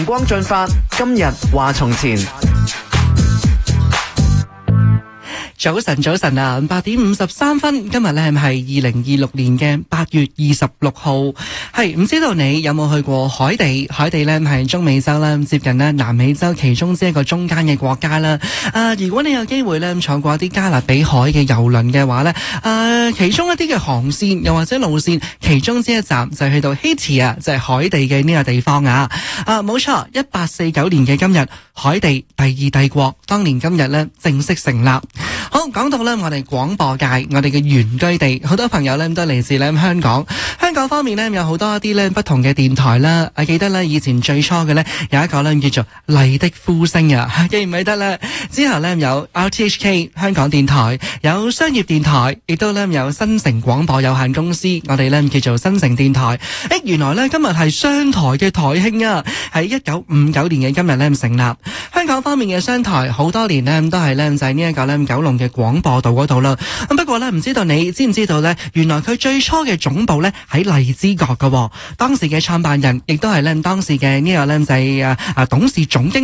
光進發，今日話從前。 早晨啊，8:53，今日咧係2026年嘅8月26號。係唔知道你有冇去過海地？海地咧係中美洲啦，接近咧南美洲其中之一個中間嘅國家啦。如果你有機會咧坐過一啲加勒比海嘅郵輪嘅話咧，其中一啲嘅航線又或者路線，其中之一站就係去到 Haiti 啊，就係海地嘅呢個地方啊。冇錯，1849年嘅今日，海地第二帝國當年今日咧正式成立。好，講到咧我哋廣播界，我哋嘅原居地，好多朋友咧都嚟自咧香港。香港方面咧有好多一啲咧不同嘅電台啦。我記得咧以前最初嘅咧有一個咧叫做麗的呼聲啊，記唔記得咧？之後咧有 RTHK 香港電台，有商業電台，亦都咧有新城廣播有限公司，我哋咧叫做新城電台。原來咧今日係商台嘅台慶啊，喺1959年嘅今日咧成立。香港方面嘅商台好多年咧都係咧就係呢一個咧九龍嘅廣播道嗰度啦。咁不過咧唔知道你知唔知道咧，原來佢最初嘅總部咧喺荔枝角㗎。當時嘅創辦人亦都係咧當時嘅呢個咧就係董事總經理。